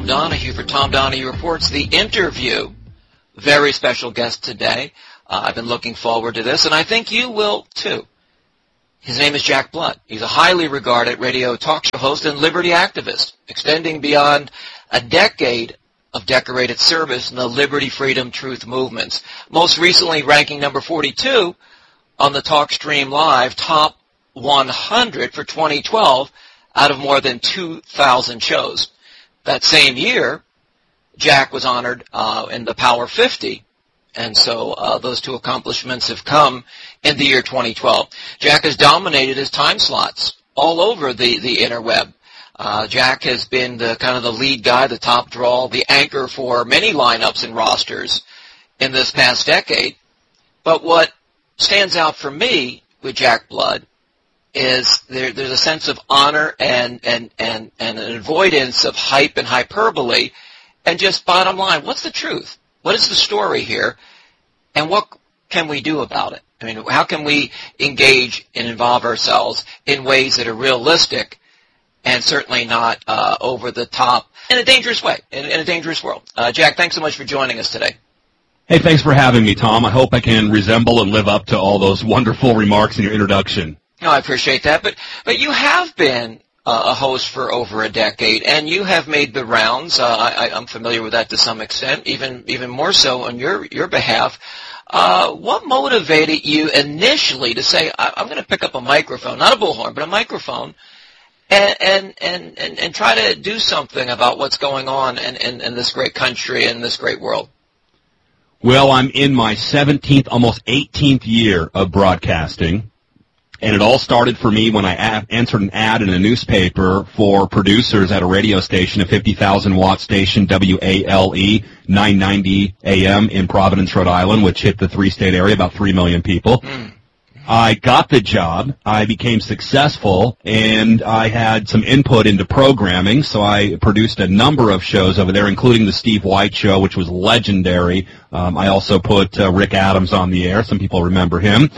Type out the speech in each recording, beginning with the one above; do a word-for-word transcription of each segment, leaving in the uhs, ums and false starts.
Donahue for Tom Donahue Reports, The Interview. Very special guest today. Uh, I've been looking forward to this, and I think you will too. His name is Jack Blood. He's a highly regarded radio talk show host and liberty activist, extending beyond a decade of decorated service in the liberty, freedom, truth movements. Most recently ranking number forty-two on the TalkStream Live Top one hundred for twenty twelve out of more than two thousand shows. That same year, Jack was honored uh, in the Power fifty, and so uh, those two accomplishments have come in the year twenty twelve. Jack has dominated his time slots all over the, the interweb. Uh, Jack has been the kind of the lead guy, the top draw, the anchor for many lineups and rosters in this past decade. But what stands out for me with Jack Blood is there, there's a sense of honor and, and, and, and an avoidance of hype and hyperbole, and just bottom line, what's the truth? What is the story here, and what can we do about it? I mean, how can we engage and involve ourselves in ways that are realistic and certainly not uh, over the top in a dangerous way, in, in a dangerous world? Uh, Jack, thanks so much for joining us today. Hey, thanks for having me, Tom. I hope I can resemble and live up to all those wonderful remarks in your introduction. No, I appreciate that, but but you have been uh, a host for over a decade, and you have made the rounds. Uh, I, I'm familiar with that to some extent, even even more so on your your behalf. Uh, what motivated you initially to say, I, I'm going to pick up a microphone, not a bullhorn, but a microphone, and and, and, and, and try to do something about what's going on in, in, in this great country and this great world? Well, I'm in my seventeenth, almost eighteenth year of broadcasting. And it all started for me when I a- answered an ad in a newspaper for producers at a radio station, a fifty thousand watt station, W A L E, nine ninety A M in Providence, Rhode Island, which hit the three-state area, about three million people. Mm. I got the job, I became successful, and I had some input into programming, so I produced a number of shows over there, including the Steve White Show, which was legendary. Um, I also put uh, Rick Adams on the air. Some people remember him.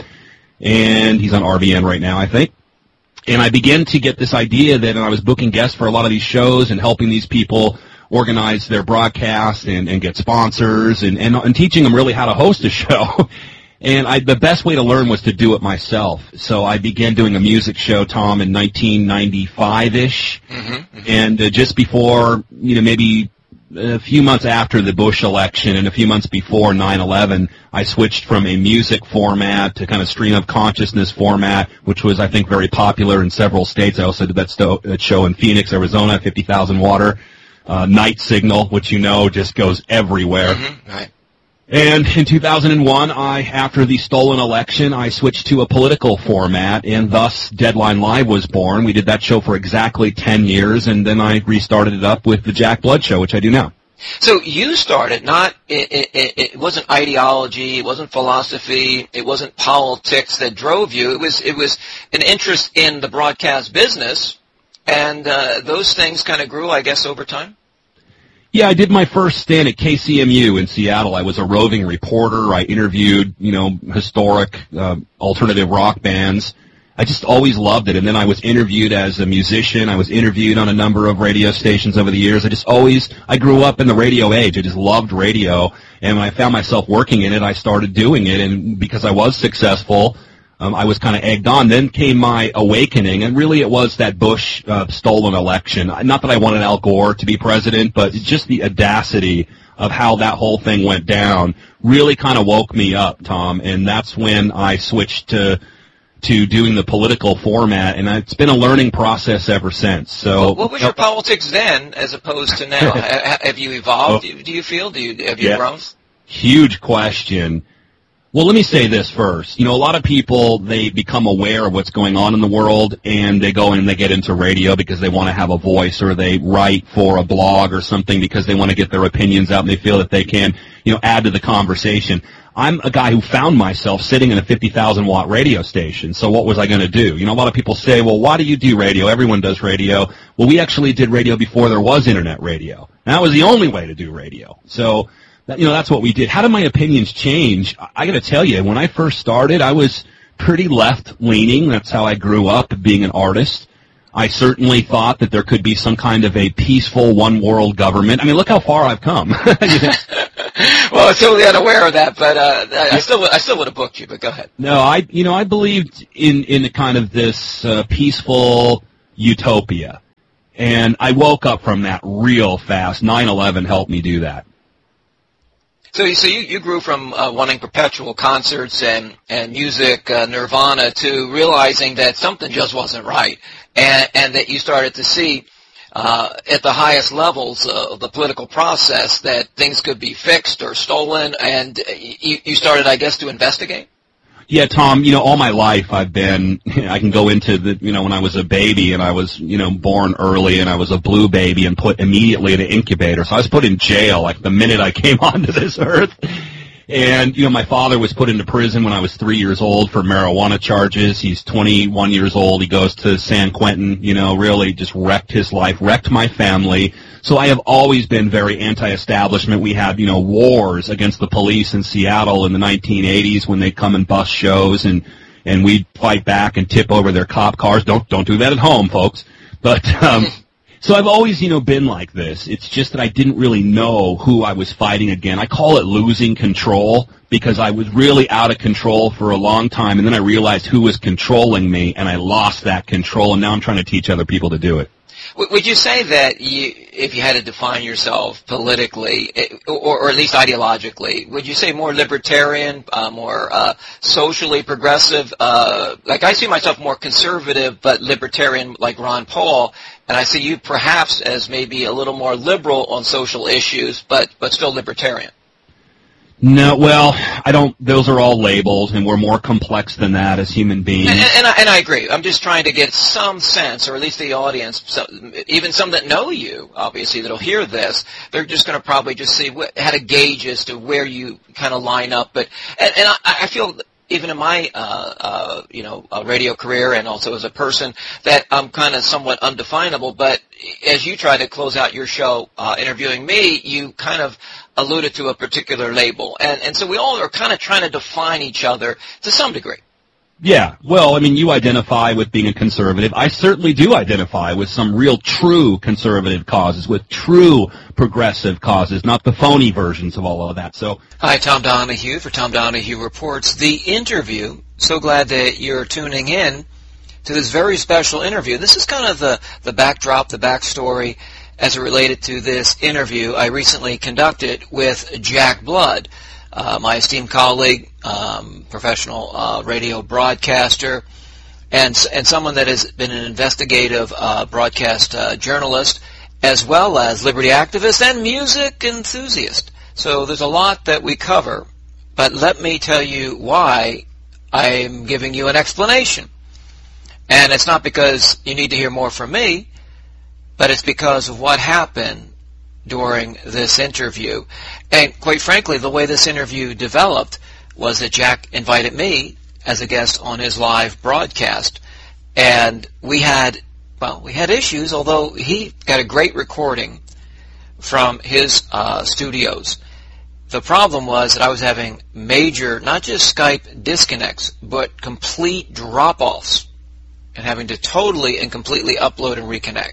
And he's on R V N right now, I think. And I began to get this idea that I was booking guests for a lot of these shows and helping these people organize their broadcasts and, and get sponsors and, and, and teaching them really how to host a show. And I, the best way to learn was to do it myself. So I began doing a music show, Tom, in nineteen ninety-five-ish. Mm-hmm, mm-hmm. And uh, just before, you know, maybe a few months after the Bush election and a few months before nine eleven, I switched from a music format to kind of stream of consciousness format, which was, I think, very popular in several states. I also did that, sto- that show in Phoenix, Arizona, fifty thousand water, uh, Night Signal, which you know just goes everywhere. Mm-hmm. Right. And in two thousand one, I, after the stolen election, I switched to a political format, and thus Deadline Live was born. We did that show for exactly ten years, and then I restarted it up with the Jack Blood Show, which I do now. So you started not, it, it, it wasn't ideology, it wasn't philosophy, it wasn't politics that drove you. It was, it was an interest in the broadcast business, and uh, those things kind of grew, I guess, over time? Yeah, I did my first stint at K C M U in Seattle. I was a roving reporter. I interviewed, you know, historic uh, alternative rock bands. I just always loved it. And then I was interviewed as a musician. I was interviewed on a number of radio stations over the years. I just always, I grew up in the radio age. I just loved radio. And when I found myself working in it, I started doing it. And because I was successful, Um, I was kind of egged on. Then came my awakening, and really it was that Bush uh, stolen election. Not that I wanted Al Gore to be president, but just the audacity of how that whole thing went down really kind of woke me up, Tom, and that's when I switched to to doing the political format, and it's been a learning process ever since. So, well, what was your politics then as opposed to now? Have you evolved, oh, do you feel? Do you, have you yeah, grown? Huge question. Well, let me say this first. You know, a lot of people, they become aware of what's going on in the world, and they go in and they get into radio because they want to have a voice, or they write for a blog or something because they want to get their opinions out and they feel that they can, you know, add to the conversation. I'm a guy who found myself sitting in a fifty thousand watt radio station, so what was I going to do? You know, a lot of people say, well, why do you do radio? Everyone does radio. Well, we actually did radio before there was internet radio. And that was the only way to do radio. So, you know, that's what we did. How did my opinions change? I got to tell you, when I first started, I was pretty left-leaning. That's how I grew up, being an artist. I certainly thought that there could be some kind of a peaceful one-world government. I mean, look how far I've come. Well, I'm totally unaware of that, but uh, I still I still would have booked you. But go ahead. No, I you know I believed in in kind of this uh, peaceful utopia, and I woke up from that real fast. nine eleven helped me do that. So, you, so you, you grew from uh, wanting perpetual concerts and, and music, uh, Nirvana, to realizing that something just wasn't right, and, and that you started to see uh, at the highest levels of the political process that things could be fixed or stolen, and you, you started, I guess, to investigate? Yeah, Tom, you know, all my life I've been, I can go into the, you know, when I was a baby and I was, you know, born early and I was a blue baby and put immediately in an incubator. So I was put in jail like the minute I came onto this earth. And, you know, my father was put into prison when I was three years old for marijuana charges. He's twenty-one years old. He goes to San Quentin, you know, really just wrecked his life, wrecked my family. So I have always been very anti-establishment. We had, you know, wars against the police in Seattle in the nineteen eighties when they'd come and bust shows, and, and we'd fight back and tip over their cop cars. Don't, don't do that at home, folks. But, um, so I've always, you know, been like this. It's just that I didn't really know who I was fighting again. I call it losing control because I was really out of control for a long time, and then I realized who was controlling me, and I lost that control, and now I'm trying to teach other people to do it. Would you say that you, if you had to define yourself politically, or, or at least ideologically, would you say more libertarian, uh, more uh, socially progressive? Uh, like I see myself more conservative, but libertarian, like Ron Paul, and I see you perhaps as maybe a little more liberal on social issues, but but still libertarian. No, well, I don't. Those are all labels, and we're more complex than that as human beings. And, and, I, and I agree. I'm just trying to get some sense, or at least the audience, so, even some that know you, obviously, that'll hear this, they're just going to probably just see what, how to gauge as to where you kind of line up. But and, and I, I feel even in my uh, uh, you know uh, radio career and also as a person that I'm kind of somewhat undefinable. But as you try to close out your show uh, interviewing me, you kind of alluded to a particular label. And, and so we all are kind of trying to define each other to some degree. Yeah. Well, I mean, you identify with being a conservative. I certainly do identify with some real true conservative causes, with true progressive causes, not the phony versions of all of that. So, hi, Tom Donahue for Tom Donahue Reports, The Interview. So glad that you're tuning in to this very special interview. This is kind of the, the backdrop, the backstory as it related to this interview I recently conducted with Jack Blood, uh, my esteemed colleague, um, professional uh, radio broadcaster, and and someone that has been an investigative uh, broadcast uh, journalist, as well as liberty activist and music enthusiast. So there's a lot that we cover, but let me tell you why I'm giving you an explanation. And it's not because you need to hear more from me, but it's because of what happened during this interview. And quite frankly, the way this interview developed was that Jack invited me as a guest on his live broadcast. And we had, well, we had issues, although he got a great recording from his uh, studios. The problem was that I was having major, not just Skype disconnects, but complete drop-offs and having to totally and completely upload and reconnect.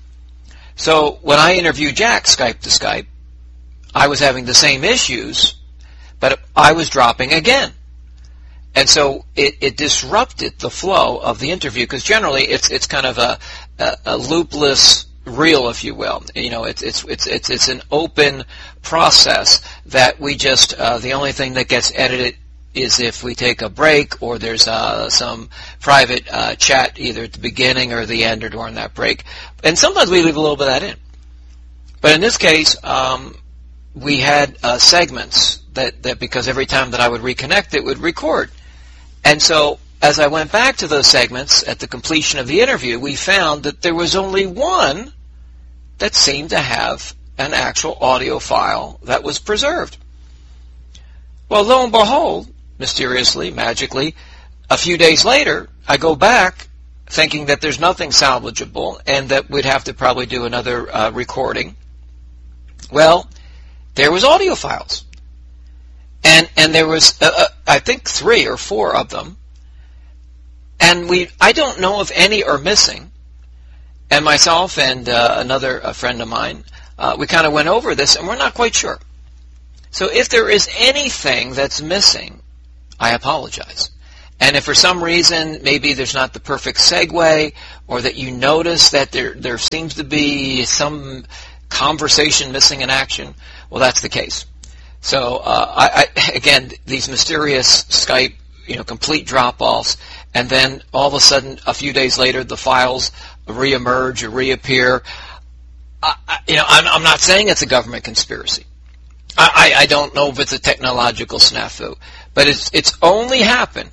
So when I interviewed Jack Skype to Skype, I was having the same issues, but I was dropping again. And so it, it disrupted the flow of the interview, because generally it's it's kind of a, a, a loopless reel, if you will. You know, it's it's it's it's it's an open process that we just uh, the only thing that gets edited is if we take a break or there's uh, some private uh, chat either at the beginning or the end or during that break. And sometimes we leave a little bit of that in. But in this case, um, we had uh, segments that, that because every time that I would reconnect, it would record. And so as I went back to those segments at the completion of the interview, we found that there was only one that seemed to have an actual audio file that was preserved. Well, lo and behold, mysteriously, magically, a few days later, I go back thinking that there's nothing salvageable and that we'd have to probably do another uh, recording. Well, there was audio files. And and there was, uh, uh, I think, three or four of them. And we, I don't know if any are missing, and myself and uh, another a friend of mine, uh, we kind of went over this, and we're not quite sure. So if there is anything that's missing, I apologize. And if for some reason maybe there's not the perfect segue, or that you notice that there there seems to be some conversation missing in action, well, that's the case. So uh, I, I, again, these mysterious Skype, you know, complete drop-offs, and then all of a sudden, a few days later, the files reemerge or reappear. I, I, you know, I'm, I'm not saying it's a government conspiracy. I, I, I don't know if it's a technological snafu, but it's it's only happened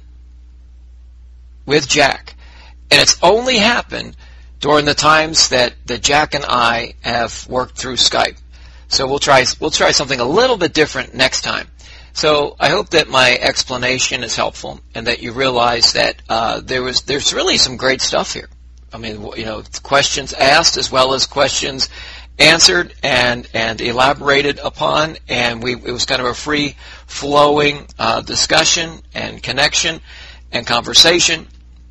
with Jack, and it's only happened during the times that, that Jack and I have worked through Skype. So we'll try we'll try something a little bit different next time. So I hope that my explanation is helpful, and that you realize that uh, there was there's really some great stuff here. I mean, you know, questions asked as well as questions answered and and elaborated upon, and we it was kind of a free flowing uh, discussion and connection and conversation.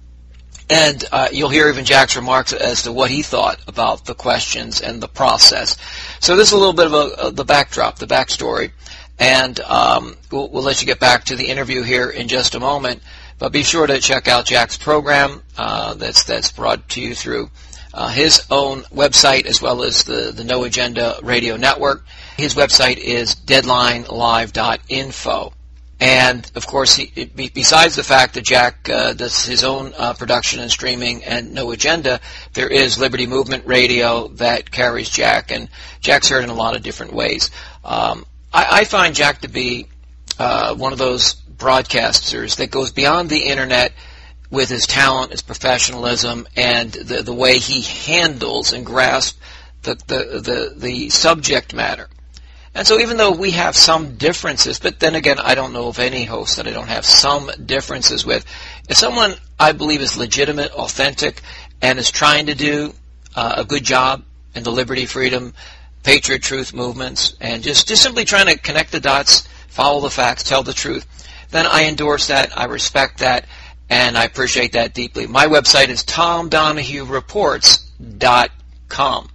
And uh, you'll hear even Jack's remarks as to what he thought about the questions and the process. So this is a little bit of a, uh, the backdrop, the backstory. And um, we'll, we'll let you get back to the interview here in just a moment. But be sure to check out Jack's program uh, that's that's brought to you through uh, his own website, as well as the, the No Agenda Radio Network. His website is deadline live dot info. And, of course, he, besides the fact that Jack uh, does his own uh, production and streaming and No Agenda, there is Liberty Movement Radio that carries Jack, and Jack's heard in a lot of different ways. Um, I, I find Jack to be uh, one of those broadcasters that goes beyond the Internet with his talent, his professionalism, and the, the way he handles and grasps the, the, the, the subject matter. And so even though we have some differences, but then again, I don't know of any host that I don't have some differences with. If someone I believe is legitimate, authentic, and is trying to do uh, a good job in the liberty, freedom, patriot, truth movements, and just, just simply trying to connect the dots, follow the facts, tell the truth, then I endorse that, I respect that, and I appreciate that deeply. My website is tom donahue reports dot com.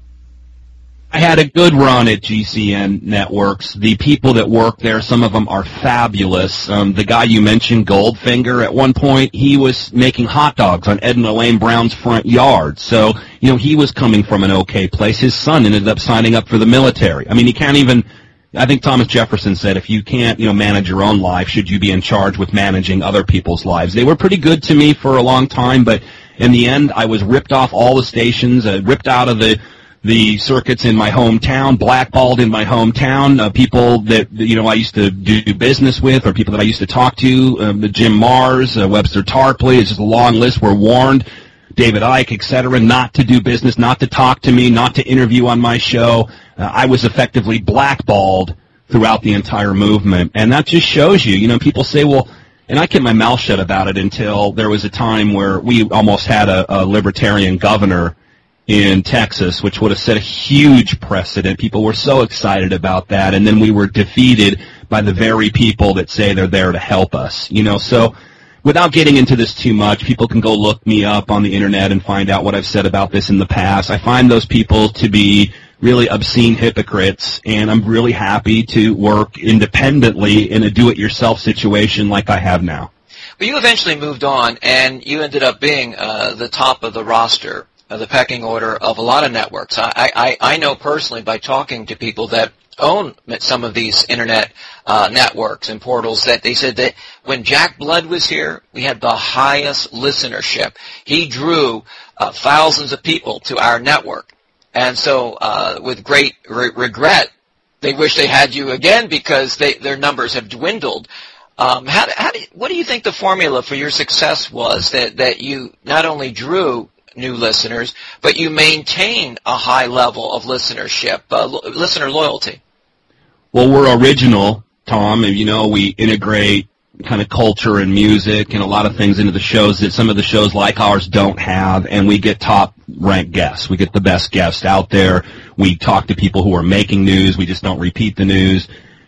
I had a good run at G C N Networks. The people that work there, some of them are fabulous. Um, the guy you mentioned, Goldfinger, at one point, he was making hot dogs on Edna Lane Brown's front yard. So, you know, he was coming from an okay place. His son ended up signing up for the military. I mean, he can't even, I think Thomas Jefferson said, if you can't, you know, manage your own life, should you be in charge with managing other people's lives? They were pretty good to me for a long time, but in the end, I was ripped off all the stations, uh, ripped out of the the circuits in my hometown, blackballed in my hometown, uh, people that, you know, I used to do business with, or people that I used to talk to, um, Jim Mars, uh, Webster Tarpley, it's just a long list, were warned, David Icke, et cetera, not to do business, not to talk to me, not to interview on my show. Uh, I was effectively blackballed throughout the entire movement, and that just shows you, you know, people say, well, and I kept my mouth shut about it until there was a time where we almost had a, a libertarian governor in Texas, which would have set a huge precedent. People were so excited about that, and then we were defeated by the very people that say they're there to help us. You know, so without getting into this too much, people can go look me up on the Internet and find out what I've said about this in the past. I find those people to be really obscene hypocrites, and I'm really happy to work independently in a do-it-yourself situation like I have now. But you eventually moved on, and you ended up being uh, the top of the roster, the pecking order of a lot of networks. I, I, I know personally by talking to people that own some of these internet uh, networks and portals that they said that when Jack Blood was here, we had the highest listenership. He drew uh, thousands of people to our network. And so uh, with great re- regret, they wish they had you again because they, their numbers have dwindled. Um, how, how do you, what do you think the formula for your success was that, that you not only drew new listeners, but you maintain a high level of listenership, uh, lo- listener loyalty? Well, we're original, Tom, and you know, we integrate kind of culture and music and a lot of things into the shows that some of the shows like ours don't have, and we get top-ranked guests. We get the best guests out there. We talk to people who are making news. We just don't repeat the news.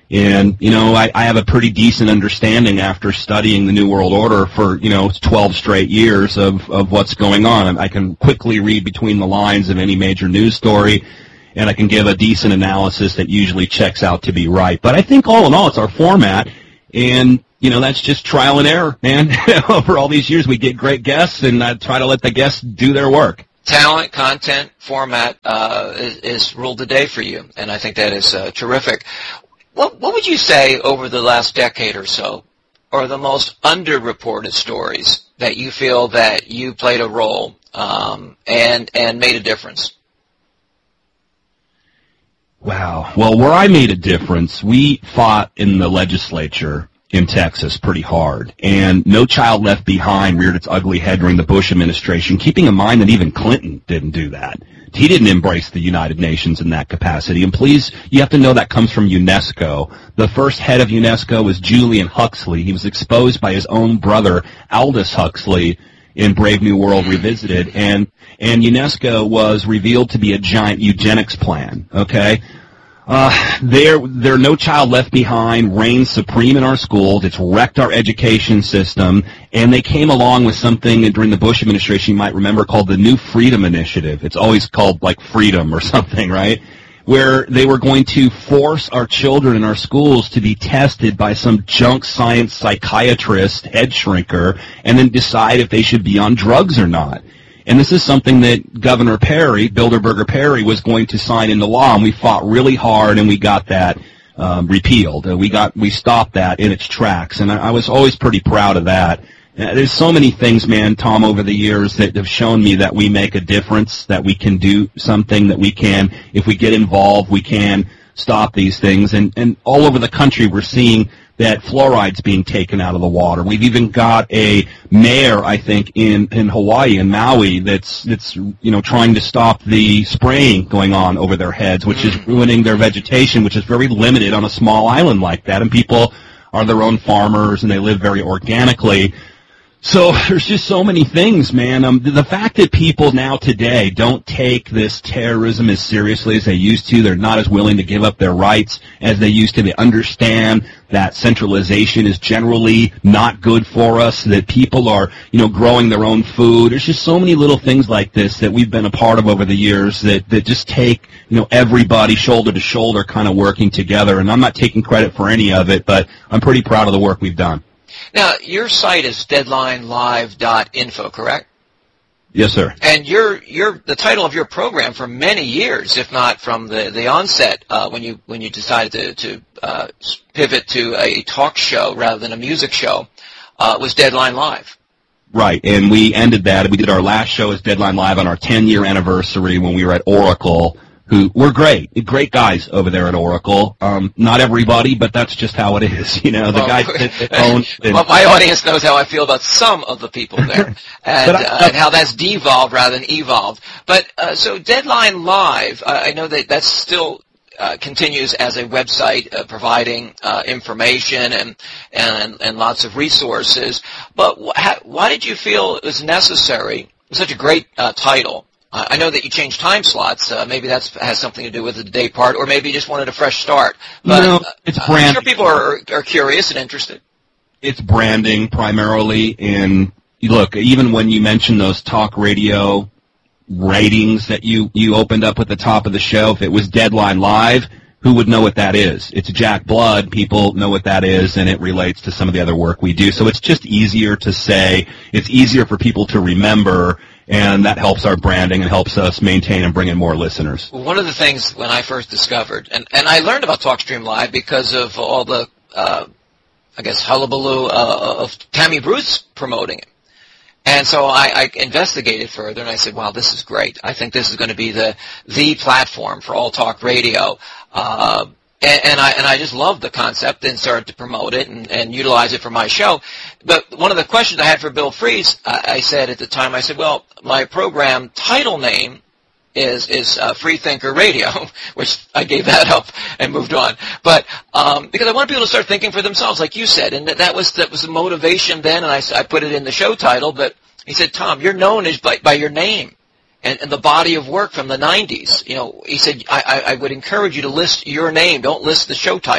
And, you know, I, I have a pretty decent understanding after studying the New World Order for, you know, twelve straight years of, of what's going on. I can quickly read between the lines of any major news story, and I can give a decent analysis that usually checks out to be right. But I think all in all, it's our format, and, you know, that's just trial and error, man. Over all these years, we get great guests, and I try to let the guests do their work. Talent, content, format uh, is, is ruled the day for you, and I think that is uh, terrific. What, what would you say over the last decade or so are the most underreported stories that you feel that you played a role um, and and made a difference? Wow. Well, where I made a difference, we fought in the legislature in Texas pretty hard, and No Child Left Behind reared its ugly head during the Bush administration, keeping in mind that even Clinton didn't do that. He didn't embrace the United Nations in that capacity. And please, you have to know that comes from UNESCO. The first head of UNESCO was Julian Huxley. He was exposed by his own brother, Aldous Huxley, in Brave New World Revisited. And, and UNESCO was revealed to be a giant eugenics plan, okay? Uh, there, there, No Child Left Behind reigns supreme in our schools. It's wrecked our education system, and they came along with something during the Bush administration you might remember called the New Freedom Initiative. It's always called like Freedom or something, right? Where they were going to force our children in our schools to be tested by some junk science psychiatrist, head shrinker, and then decide if they should be on drugs or not. And this is something that Governor Perry, Bilderberger Perry, was going to sign into law, and we fought really hard, and we got that um, repealed. Uh, we got we stopped that in its tracks, and I, I was always pretty proud of that. Uh, there's so many things, man, Tom, over the years that have shown me that we make a difference, that we can do something, that we can, if we get involved, we can stop these things. And, and all over the country, we're seeing that fluoride's being taken out of the water. We've even got a mayor, I think, in, in Hawaii, in Maui, that's, that's, you know, trying to stop the spraying going on over their heads, which is ruining their vegetation, which is very limited on a small island like that. And people are their own farmers, and they live very organically. So there's just so many things, man. Um, the, the fact that people now today don't take this terrorism as seriously as they used to, they're not as willing to give up their rights as they used to. They understand that centralization is generally not good for us, that people are, you know, growing their own food. There's just so many little things like this that we've been a part of over the years that, that just take, you know, everybody shoulder to shoulder kind of working together. And I'm not taking credit for any of it, but I'm pretty proud of the work we've done. Now, your site is deadline live dot info, correct? Yes, sir. And your your the title of your program for many years, if not from the the onset, uh, when you when you decided to to uh, pivot to a talk show rather than a music show, uh, was Deadline Live. Right, and we ended that. We did our last show as Deadline Live on our ten-year anniversary when we were at Oracle, who were great, great guys over there at Oracle. Um, not everybody, but that's just how it is. You know, the well, guys that, that own. And, well, my audience knows how I feel about some of the people there, and, I, uh, and how that's devolved rather than evolved. But uh, so Deadline Live, uh, I know that that's still uh, continues as a website uh, providing uh, information and, and and lots of resources. But wh- how, why did you feel it was necessary? It was such a great uh, title. Uh, I know that you changed time slots. Uh, maybe that has something to do with the day part, or maybe you just wanted a fresh start. But no, it's branding. I'm sure people are, are curious and interested. It's branding primarily, and look, even when you mention those talk radio ratings that you, you opened up at the top of the show, if it was Deadline Live, who would know what that is? It's Jack Blood. People know what that is, and it relates to some of the other work we do. So it's just easier to say. It's easier for people to remember, and that helps our branding and helps us maintain and bring in more listeners. Well, one of the things when I first discovered, and, and I learned about TalkStream Live because of all the, uh, I guess, hullabaloo uh, of Tammy Bruce promoting it. And so I, I investigated further, and I said, wow, this is great. I think this is going to be the the platform for all talk radio. Uh, and, and I and I just loved the concept and started to promote it and, and utilize it for my show. But one of the questions I had for Bill Fries, I, I said at the time, I said, well, my program title name is is uh, Free Thinker Radio, which I gave that up and moved on. But um, because I want people to start thinking for themselves, like you said, and that, that was that was the motivation then, and I, I put it in the show title. But he said, Tom, you're known as by, by your name and, and the body of work from the nineties. You know, he said, I, I, I would encourage you to list your name. Don't list the show title.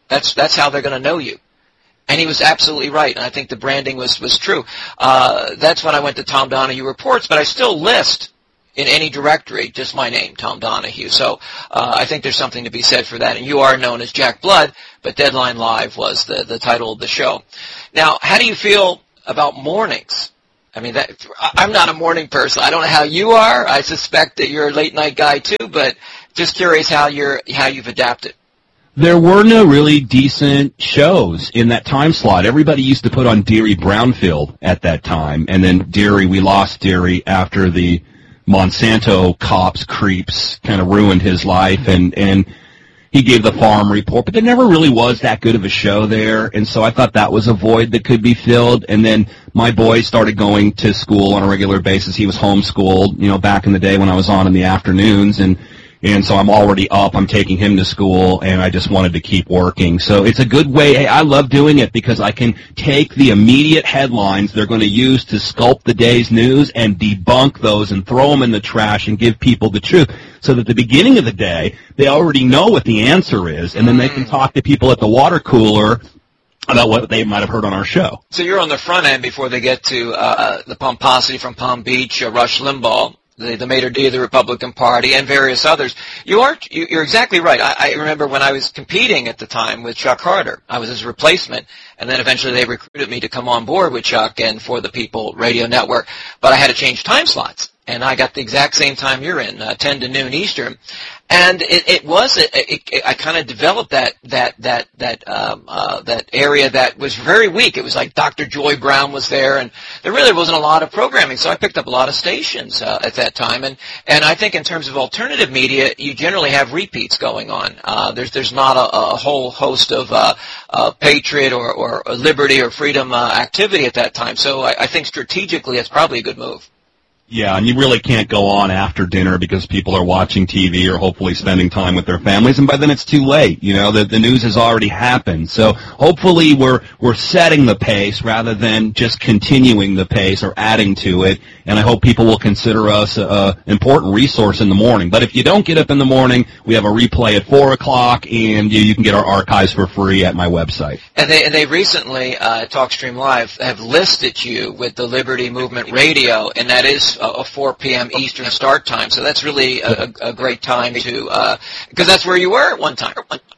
That's that's how they're going to know you. And he was absolutely right, and I think the branding was, was true. Uh, that's when I went to Tom Donahue Reports, but I still list in any directory just my name, Tom Donahue. So uh, I think there's something to be said for that. And you are known as Jack Blood, but Deadline Live was the, the title of the show. Now, how do you feel about mornings? I mean, that, I'm not a morning person. I don't know how you are. I suspect that you're a late-night guy, too, but just curious how you're how you've adapted. There were no really decent shows in that time slot. Everybody used to put on Deary Brownfield at that time, and then Deary, we lost Deary after the Monsanto cops, creeps, kind of ruined his life, and, and he gave the farm report, but there never really was that good of a show there, and so I thought that was a void that could be filled. And then my boy started going to school on a regular basis. He was homeschooled, you know, back in the day when I was on in the afternoons, and And so I'm already up, I'm taking him to school, and I just wanted to keep working. So it's a good way. Hey, I love doing it because I can take the immediate headlines they're going to use to sculpt the day's news and debunk those and throw them in the trash and give people the truth. So that at the beginning of the day, they already know what the answer is, and then they can talk to people at the water cooler about what they might have heard on our show. So you're on the front end before they get to uh, the pomposity from Palm Beach, uh, Rush Limbaugh, the, the maitre d' of the Republican Party, and various others. You are, you're exactly right. I, I remember when I was competing at the time with Chuck Carter. I was his replacement, and then eventually they recruited me to come on board with Chuck and for the People Radio Network. But I had to change time slots, and I got the exact same time you're in, uh, ten to noon Eastern. And it, it was, it, it, it, I kind of developed that that that that um, uh, that area that was very weak. It was like Doctor Joy Brown was there, and there really wasn't a lot of programming. So I picked up a lot of stations uh, at that time. And and I think in terms of alternative media, you generally have repeats going on. Uh, there's there's not a, a whole host of uh, uh, patriot or, or liberty or freedom uh, activity at that time. So I, I think strategically, it's probably a good move. Yeah, and you really can't go on after dinner because people are watching T V or hopefully spending time with their families, and by then it's too late. You know, the, the news has already happened. So hopefully we're we're setting the pace rather than just continuing the pace or adding to it, and I hope people will consider us an important resource in the morning. But if you don't get up in the morning, we have a replay at four o'clock, and you, you can get our archives for free at my website. And they, and they recently, uh, TalkStream Live, have listed you with the Liberty Movement Radio, and that is a four p.m. Eastern start time, so that's really a, a great time to, because uh, that's where you were at one time.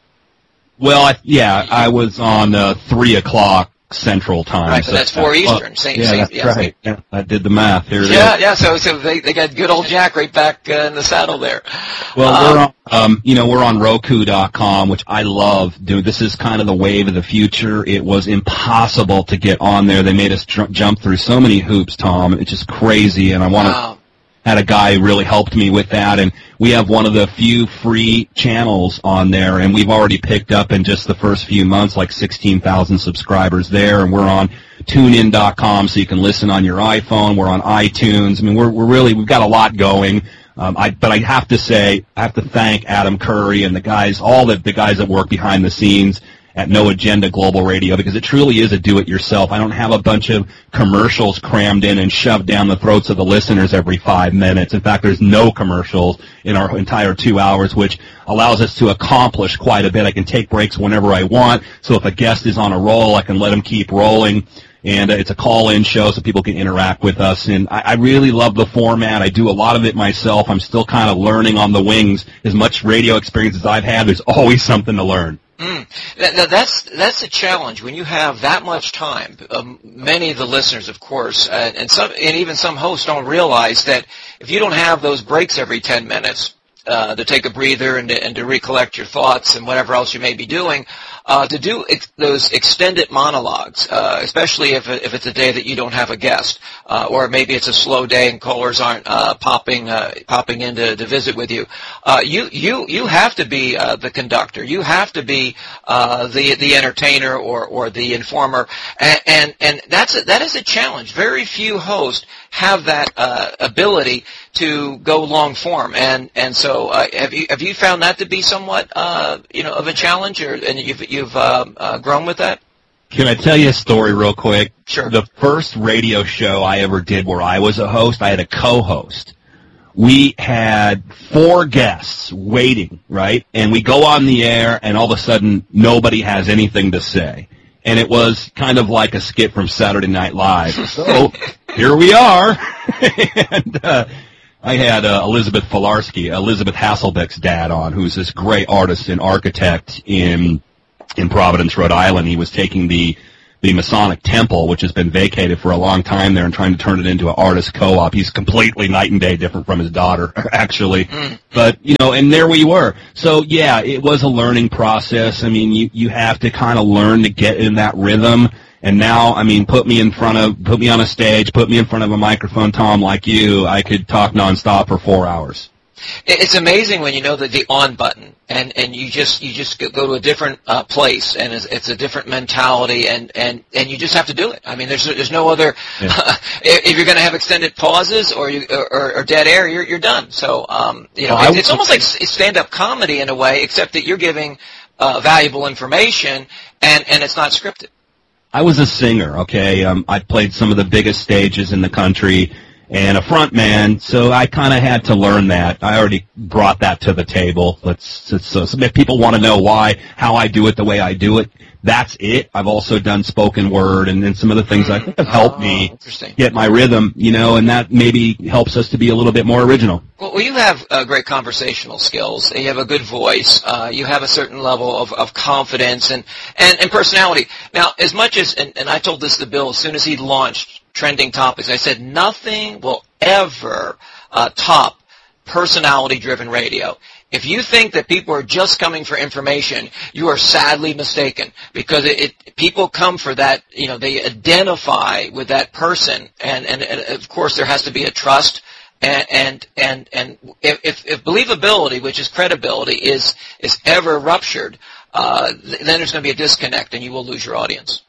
Well, I, yeah, I was on uh, three o'clock Central Time. Right, so but that's four Eastern. Same, yeah, same, that's yeah, right. Yeah, I did the math. Here it yeah, is. yeah. So, so they they got good old Jack right back uh, in the saddle there. Well, um, we're on, um, you know, we're on Roku dot com, which I love. Dude, this is kind of the wave of the future. It was impossible to get on there. They made us tr- jump through so many hoops, Tom. It's just crazy, and I want to. Wow. Had a guy who really helped me with that, and we have one of the few free channels on there, and we've already picked up in just the first few months like sixteen thousand subscribers there, and we're on tune in dot com, so you can listen on your iPhone. We're on iTunes. I mean, we're we're really, we've got a lot going. Um, I, but I have to say, I have to thank Adam Curry and the guys, all the, the guys that work behind the scenes at No Agenda Global Radio, because it truly is a do-it-yourself. I don't have a bunch of commercials crammed in and shoved down the throats of the listeners every five minutes. In fact, there's no commercials in our entire two hours, which allows us to accomplish quite a bit. I can take breaks whenever I want, so if a guest is on a roll, I can let them keep rolling. And uh, it's a call-in show so people can interact with us. And I, I really love the format. I do a lot of it myself. I'm still kind of learning on the wings. As much radio experience as I've had, there's always something to learn. Mm. That, that's that's a challenge when you have that much time. Um, many of the listeners, of course, uh, and some, and even some hosts don't realize that if you don't have those breaks every ten minutes uh, to take a breather and to, and to recollect your thoughts and whatever else you may be doing, uh, to do ex- those extended monologues, uh, especially if if it's a day that you don't have a guest, uh, or maybe it's a slow day and callers aren't uh, popping uh, popping in to, to visit with you. Uh, you you you have to be uh, the conductor. You have to be uh, the the entertainer or or the informer, and and, and that's a, that is a challenge. Very few hosts have that uh, ability to go long form, and and so uh, have you have you found that to be somewhat uh, you know of a challenge, or and you've you've uh, uh, grown with that? Can I tell you a story real quick? Sure. The first radio show I ever did where I was a host, I had a co-host, we had four guests waiting, right? And we go on the air, and all of a sudden, nobody has anything to say. And it was kind of like a skit from Saturday Night Live. So here we are. and uh, I had uh, Elizabeth Filarski, Elizabeth Hasselbeck's dad on, who's this great artist and architect in in Providence, Rhode Island. He was taking the the Masonic Temple, which has been vacated for a long time there, and trying to turn it into an artist co-op. He's completely night and day different from his daughter, actually. Mm. But, you know, and there we were. So, yeah, it was a learning process. I mean, you, you have to kind of learn to get in that rhythm. And now, I mean, put me in front of, put me on a stage, put me in front of a microphone, Tom, like you, I could talk nonstop for four hours. It's amazing when you know the, the on button, and, and you just you just go to a different uh, place, and it's, it's a different mentality, and, and, and you just have to do it. I mean, there's there's no other. Yeah. Uh, if you're going to have extended pauses or you or, or dead air, you're you're done. So um, you know, well, it's, it's almost like stand-up comedy in a way, except that you're giving uh, valuable information, and, and it's not scripted. I was a singer. Okay, um, I played some of the biggest stages in the country. And a front man, so I kind of had to learn that. I already brought that to the table. Let's, let's so if people want to know why, how I do it the way I do it, that's it. I've also done spoken word and then some of the things I think have helped oh, me get my rhythm, you know, and that maybe helps us to be a little bit more original. Well, you have uh, great conversational skills. You have a good voice. Uh, you have a certain level of, of confidence and, and, and personality. Now, as much as, and, and I told this to Bill as soon as he launched Trending Topics, I said nothing will ever uh, top personality-driven radio. If you think that people are just coming for information, you are sadly mistaken, because it, it people come for that, you know, they identify with that person, and, and, and of course there has to be a trust, and and and, and if, if believability, which is credibility, is is ever ruptured, uh, then there's going to be a disconnect, and you will lose your audience.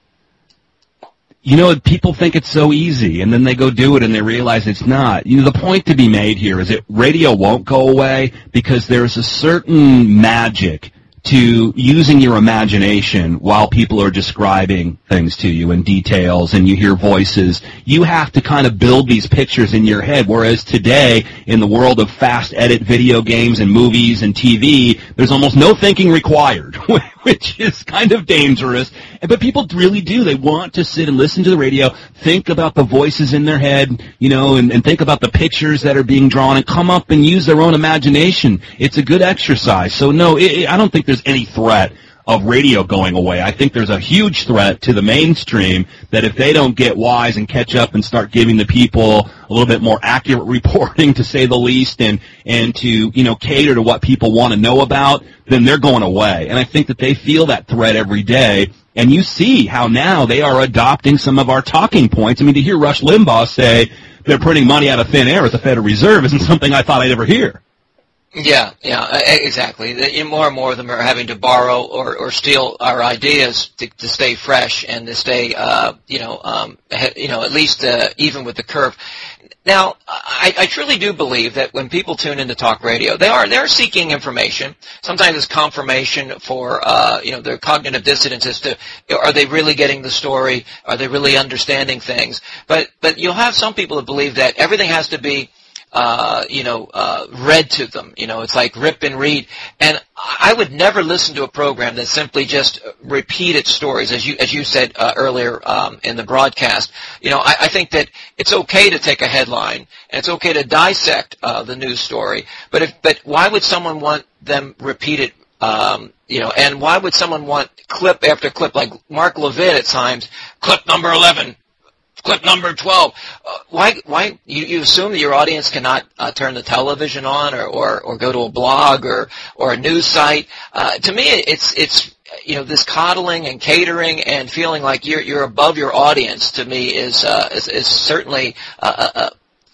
You know, people think it's so easy, and then they go do it, and they realize it's not. You know, the point to be made here is that radio won't go away because there's a certain magic to using your imagination while people are describing things to you in details and you hear voices. You have to kind of build these pictures in your head, whereas today, in the world of fast edit video games and movies and T V, there's almost no thinking required, which is kind of dangerous. But people really do. They want to sit and listen to the radio, think about the voices in their head, you know, and, and think about the pictures that are being drawn and come up and use their own imagination. It's a good exercise. So, no, it, it, I don't think there's any threat of radio going away. I think there's a huge threat to the mainstream that if they don't get wise and catch up and start giving the people a little bit more accurate reporting, to say the least, and, and to, you know, cater to what people want to know about, then they're going away. And I think that they feel that threat every day. And you see how now they are adopting some of our talking points. I mean, to hear Rush Limbaugh say they're printing money out of thin air at the Federal Reserve isn't something I thought I'd ever hear. Yeah, yeah, exactly. More and more of them are having to borrow or, or steal our ideas to, to stay fresh and to stay, uh, you know, um, you know, at least uh, even with the curve. Now, I, I truly do believe that when people tune into talk radio, they are they're seeking information. Sometimes it's confirmation for, uh, you know, their cognitive dissonance as to, are they really getting the story? Are they really understanding things? But but you'll have some people that believe that everything has to be, Uh, you know, uh, read to them. You know, it's like rip and read. And I would never listen to a program that simply just repeated stories, as you as you said uh, earlier um, in the broadcast. You know, I, I think that it's okay to take a headline and it's okay to dissect uh, the news story. But if but why would someone want them repeated? Um, you know, and why would someone want clip after clip, like Mark Levitt at times, clip number eleven. Clip number twelve. Uh, why? Why you, you assume that your audience cannot uh, turn the television on, or, or, or go to a blog or or a news site? Uh, to me, it's it's you know, this coddling and catering and feeling like you're you're above your audience. To me, is uh, is, is certainly uh, uh,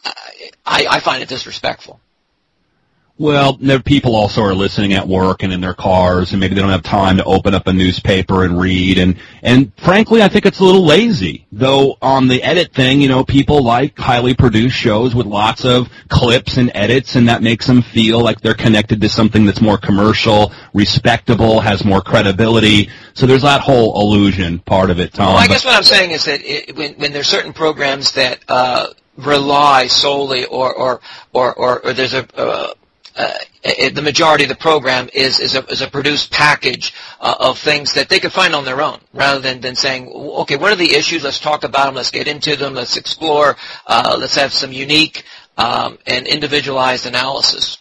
I, I find it disrespectful. Well, there people also are listening at work and in their cars, and maybe they don't have time to open up a newspaper and read. And, and frankly, I think it's a little lazy. Though on the edit thing, you know, people like highly produced shows with lots of clips and edits, and that makes them feel like they're connected to something that's more commercial, respectable, has more credibility. So there's that whole illusion part of it, Tom. Well, I guess what I'm saying is that it, when, when there's certain programs that uh, rely solely, or or or, or, or there's a uh, uh, it, the majority of the program is is a, is a produced package uh, of things that they could find on their own, rather than, than saying, okay, what are the issues? Let's talk about them. Let's get into them. Let's explore. Uh, let's have some unique um, and individualized analysis.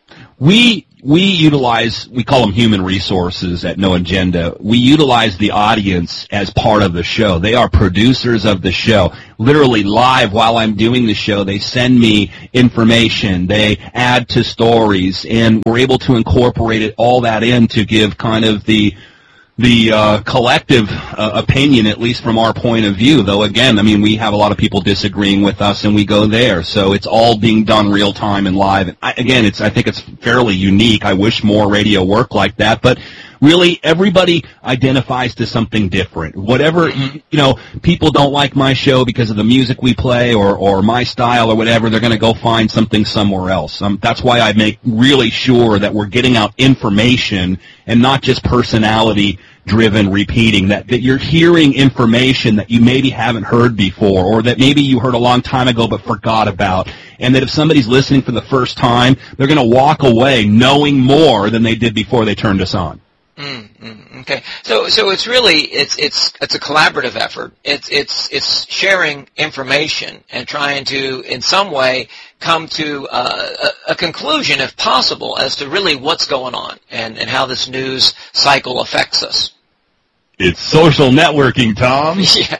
We we utilize, we call them human resources at No Agenda. We utilize the audience as part of the show. They are producers of the show. Literally live while I'm doing the show, they send me information. They add to stories, and we're able to incorporate it, all that in to give kind of the the uh, collective uh, opinion, at least from our point of view. Though, again, I mean, we have a lot of people disagreeing with us, and we go there. So it's all being done real time and live. And I, again, it's I think it's fairly unique. I wish more radio worked like that, but really everybody identifies to something different. Whatever, you know, people don't like my show because of the music we play or, or my style or whatever, they're going to go find something somewhere else. Um, that's why I make really sure that we're getting out information and not just personality-driven repeating, that, that you're hearing information that you maybe haven't heard before, or that maybe you heard a long time ago but forgot about, and that if somebody's listening for the first time, they're going to walk away knowing more than they did before they turned us on. Mm, mm, okay, so so it's really it's it's it's a collaborative effort. It's it's it's sharing information and trying to, in some way, come to uh, a, a conclusion, if possible, as to really what's going on and and how this news cycle affects us. It's social networking, Tom.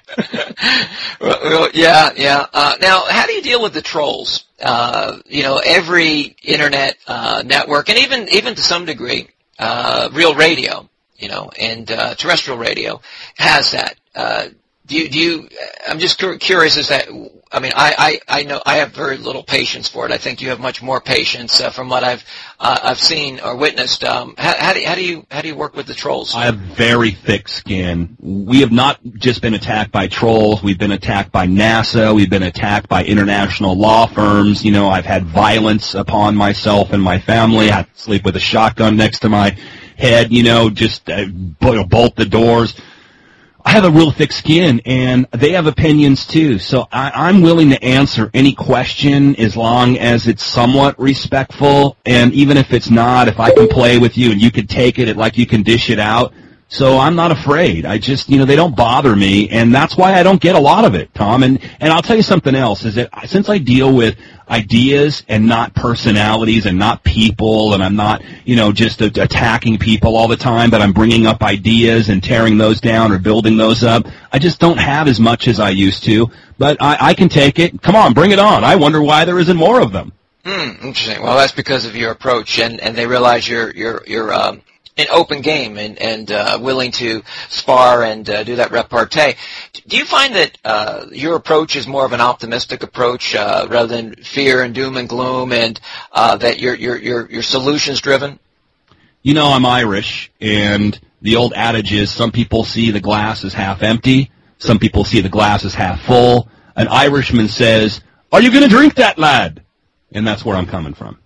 Yeah, well, yeah, yeah. Uh, now, how do you deal with the trolls? Uh, you know, every internet uh, network, and even even to some degree. Uh, real radio, you know, and uh, terrestrial radio has that. Uh, do you, do you, I'm just curious, is that, I mean, I, I, I know I have very little patience for it. I think you have much more patience uh, from what I've uh, I've seen or witnessed. Um, how, how, do, how do you how do you work with the trolls? I have very thick skin. We have not just been attacked by trolls. We've been attacked by NASA. We've been attacked by international law firms. You know, I've had violence upon myself and my family. I sleep with a shotgun next to my head. You know, just uh, bolt the doors. I have a real thick skin, and they have opinions too, so I, I'm willing to answer any question as long as it's somewhat respectful, and even if it's not, if I can play with you and you can take it like you can dish it out, so I'm not afraid. I just, you know, they don't bother me, and that's why I don't get a lot of it, Tom. And, and I'll tell you something else, is that since I deal with ideas and not personalities and not people, and I'm not, you know, just a, attacking people all the time, but I'm bringing up ideas and tearing those down or building those up, I just don't have as much as I used to. But I, I can take it. Come on, bring it on. I wonder why there isn't more of them. Hmm, interesting. Well, that's because of your approach, and, and they realize you're, you're, you're, um, an open game and, and uh, willing to spar and uh, do that repartee. Do you find that uh, your approach is more of an optimistic approach uh, rather than fear and doom and gloom, and uh, that you're, you're, you're, you're solutions driven? You know, I'm Irish, and the old adage is some people see the glass as half empty, some people see the glass as half full. An Irishman says, "Are you going to drink that, lad?" And that's where I'm coming from.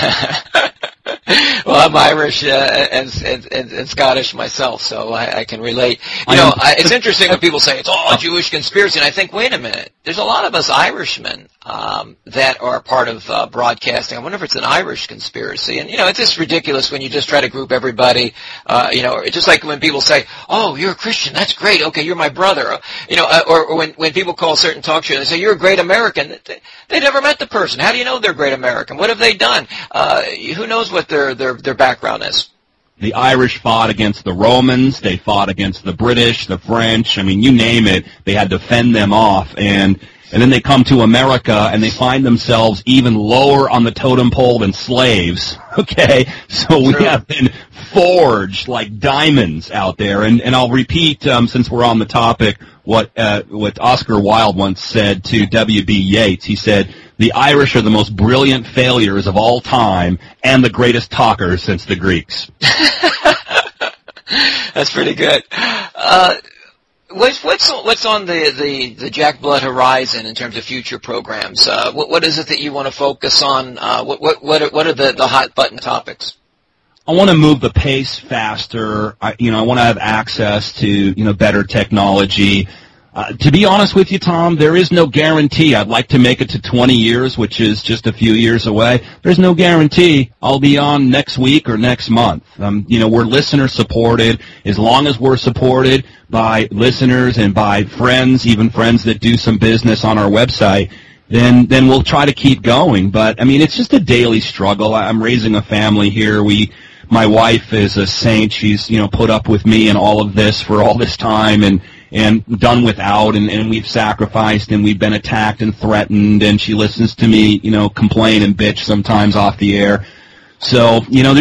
Well, I'm Irish uh, and, and, and, and Scottish myself, so I, I can relate. You know, I, it's interesting when people say it's all a Jewish conspiracy, and I think, wait a minute, there's a lot of us Irishmen um, that are part of uh, broadcasting. I wonder if it's an Irish conspiracy. And, you know, it's just ridiculous when you just try to group everybody, uh, you know, it's just like when people say, oh, you're a Christian, that's great, okay, you're my brother. You know, uh, or, or when, when people call certain talk shows, they say, you're a great American. They, they never met the person. How do you know they're a great American? What have they done? Uh, who knows what their, their, their background is? The Irish fought against the Romans, they fought against the British, the French, I mean, you name it, they had to fend them off, and and then they come to America and they find themselves even lower on the totem pole than slaves, okay? So we True. have been forged like diamonds out there, and, and I'll repeat, um, since we're on the topic, what uh, what Oscar Wilde once said to W B Yeats. He said, "The Irish are the most brilliant failures of all time and the greatest talkers since the Greeks." That's pretty good. Uh, what's, what's, what's on the, the, the Jack Blood horizon in terms of future programs? Uh, what, what is it that you want to focus on? Uh, what, what, what are, what are the, the hot button topics? I want to move the pace faster. I, you know, I want to have access to, you know, better technology. Uh, to be honest with you, Tom, there is no guarantee. I'd like to make it to twenty years, which is just a few years away. There's no guarantee I'll be on next week or next month. Um, you know, we're listener supported. As long as we're supported by listeners and by friends, even friends that do some business on our website, then then we'll try to keep going. But I mean, it's just a daily struggle. I'm raising a family here. We, my wife is a saint. She's, you know, put up with me and all of this for all this time, and and done without, and, and we've sacrificed, and we've been attacked and threatened, and she listens to me, you know, complain and bitch sometimes off the air. So, you know,